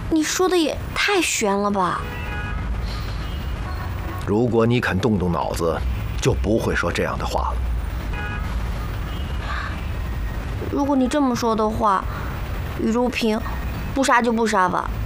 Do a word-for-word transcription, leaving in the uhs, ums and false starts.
你说的也太悬了吧？ 如果你肯动动脑子，就不会说这样的话了。 如果你这么说的话，宇如萍不杀就不杀吧。